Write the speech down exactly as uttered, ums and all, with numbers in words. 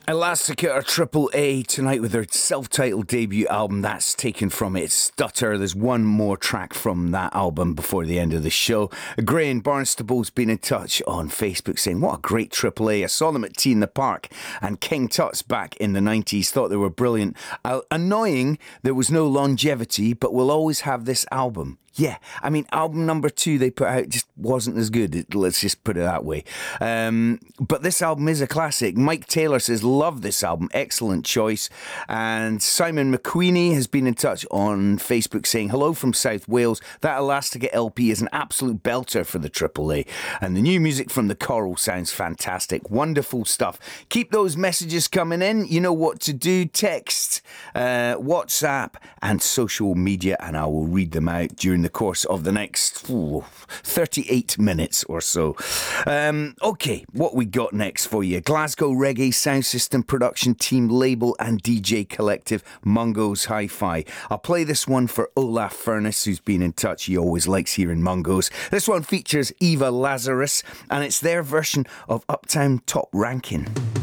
Elastica are Triple A tonight with their self-titled debut album. That's taken from its Stutter. There's one more track from that album before the end of the show. Gray and Barnstable's been in touch on Facebook saying, what a great Triple A. I saw them at Tea in the Park and King Tut's back in the nineties. Thought they were brilliant. Uh, annoying there was no longevity, but we'll always have this album. Yeah, I mean, album number two they put out just wasn't as good. It, let's just put it that way. Um, but this album is a classic. Mike Taylor says, love this album. Excellent choice. And Simon McQueenie has been in touch on Facebook saying, hello from South Wales. That Elastica L P is an absolute belter for the Triple A. And the new music from the Coral sounds fantastic. Wonderful stuff. Keep those messages coming in. You know what to do. Text, uh, WhatsApp and social media, and I will read them out during the the course of the next ooh, thirty-eight minutes or so. Um, okay, what we got next for you? Glasgow Reggae Sound System production team, label and D J collective Mungo's Hi-Fi. I'll play this one for Olaf Furness, who's been in touch. He always likes hearing Mungo's. This one features Eva Lazarus, and it's their version of Uptown Top Rankin'.